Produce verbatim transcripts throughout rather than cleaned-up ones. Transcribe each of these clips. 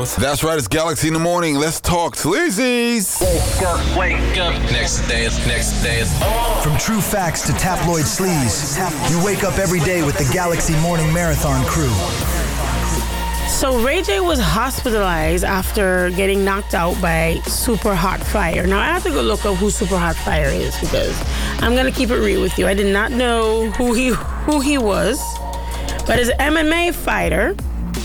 truth. That's right, it's Galaxy in the Morning. Let's talk sleazies. Wake up, wake up. Next day is, next day is on. From true facts to tabloid sleaze, you wake up every day with the Galaxy Morning Marathon crew. So Ray J was hospitalized after getting knocked out by Super Hot Fire. Now, I have to go look up who Super Hot Fire is because I'm going to keep it real with you. I did not know who he who he was, but he's an M M A fighter.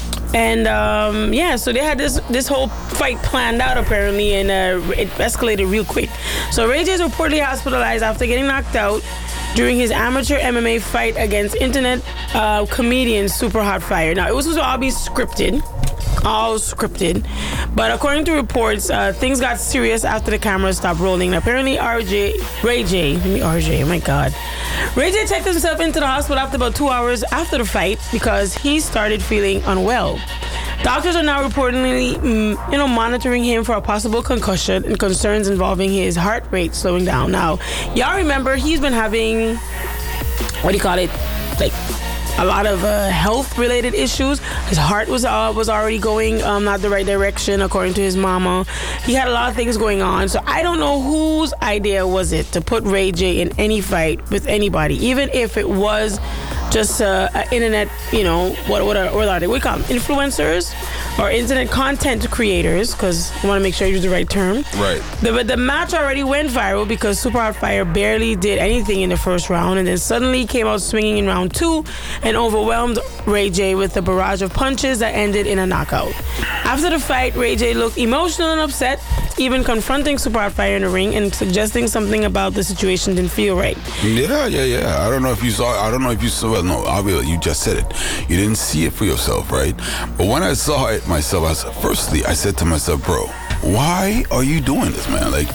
And, um, yeah, so they had this this whole fight planned out, apparently, and uh, it escalated real quick. So Ray J is reportedly hospitalized after getting knocked out during his amateur M M A fight against internet uh, comedian Super Hot Fire. Now, it was supposed to all be scripted, all scripted, but according to reports, uh, things got serious after the cameras stopped rolling. And apparently, R J, Ray J, let me R J, oh my God. Ray J checked himself into the hospital after about two hours after the fight because he started feeling unwell. Doctors are now reportedly, mm, you know, monitoring him for a possible concussion and concerns involving his heart rate slowing down. Now, y'all remember he's been having, what do you call it, like a lot of uh, health-related issues. His heart was uh, was already going um, not the right direction, according to his mama. He had a lot of things going on. So I don't know whose idea was it to put Ray J in any fight with anybody, even if it was just uh, an internet, you know, what what are, what are they? We call them influencers or internet content creators, because I want to make sure I use the right term. Right. The, but the match already went viral because Super Hot Fire barely did anything in the first round, and then suddenly came out swinging in round two and overwhelmed Ray J with a barrage of punches that ended in a knockout. After the fight, Ray J looked emotional and upset, even confronting Super Hot Fire in the ring and suggesting something about the situation didn't feel right. Yeah, yeah, yeah. I don't know if you saw I don't know if you saw it. No, obviously, you just said it. You didn't see it for yourself, right? But when I saw it myself, I said, firstly, I said to myself, bro, why are you doing this, man? Like,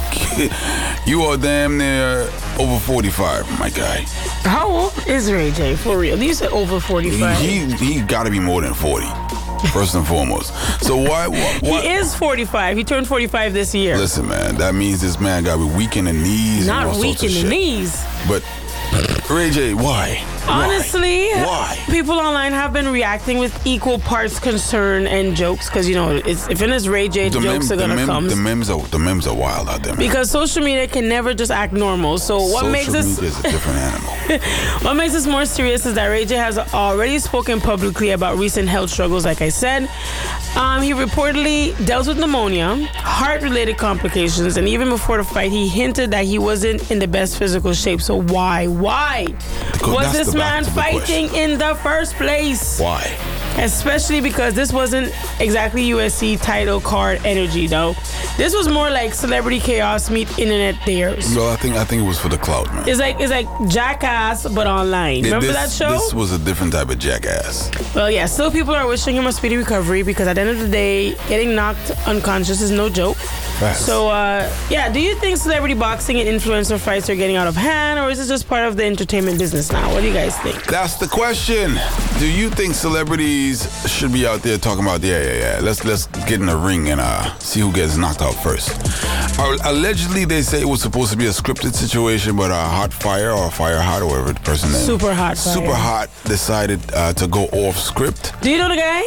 you are damn near over forty-five, my guy. How old is Ray J, for real? You said over forty-five. He he got to be more than forty, first and foremost. So why, why, why? He is forty-five. He turned forty-five this year. Listen, man, that means this man got to be weak in the knees. Not and all weak sorts of in the shit. knees. But Ray J, why? Honestly, why? People online have been reacting with equal parts concern and jokes because, you know, it's, if it is Ray J, The, jokes mem- are gonna the, mem- come. the memes are the memes are wild out there, man. Because social media can never just act normal. So what Social makes this media is a different animal. what makes this more serious is that Ray J has already spoken publicly about recent health struggles. Like I said, um, he reportedly dealt with pneumonia, heart-related complications, and even before the fight, he hinted that he wasn't in the best physical shape. So why, why Because was that's this the man back to the fighting question. in the first place? Why? Especially because this wasn't exactly U F C title card energy, though. This was more like Celebrity Chaos meet Internet Dares. Well, I think I think it was for the clout, man. It's like it's like Jackass but online. Yeah, Remember this, that show? This was a different type of jackass. Well, yeah. Still, people are wishing him a speedy recovery because at the end of the day, getting knocked unconscious is no joke. Facts. So, uh, yeah. Do you think celebrity boxing and influencer fights are getting out of hand, or is it just part of the entertainment business now? What do you guys think? That's the question. Do you think celebrities should be out there talking about yeah, yeah, yeah? Let's let's get in the ring and uh, see who gets knocked out first. Uh, allegedly, they say it was supposed to be a scripted situation, but uh, Hot Fire or Fire Hot, or whatever the person name. Super Hot Fire. Super Hot decided uh, to go off script. Do you know the guy?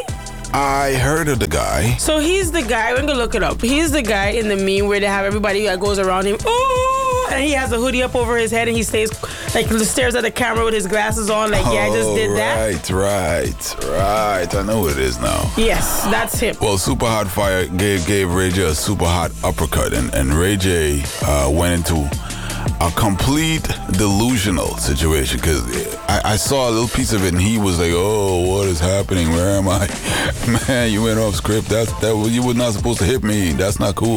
I heard of the guy. So he's the guy. We're gonna look it up. He's the guy in the meme where they have everybody that goes around him. Ooh, and he has a hoodie up over his head and he stays like stares at the camera with his glasses on. Like, yeah, I just did that. Right, right, right. I know who it is now. Yes, that's him. Well, Super Hot Fire gave gave Ray J a super hot uppercut, and and Ray J uh, went into a complete delusional situation because I, I saw a little piece of it and he was like, "Oh, what is happening? Where am I? Man, you went off script. That's that you were not supposed to hit me. That's not cool."